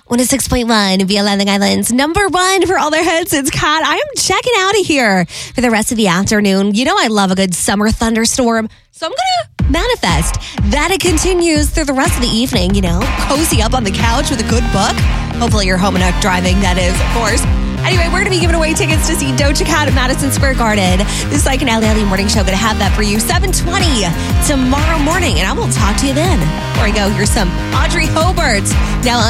106.1 via Long Island's number one for all their hits. It's Kat. I am checking out of here for the rest of the afternoon. You know I love a good summer thunderstorm, so I'm going to manifest that it continues through the rest of the evening, cozy up on the couch with a good book. Hopefully you're home and not driving, that is, of course. Anyway, we're going to be giving away tickets to see Doja Cat at Madison Square Garden. The Psych and Ali Morning Show going to have that for you 7:20 tomorrow morning, and I will talk to you then. Before I go, here's some Audrey Hobart. Now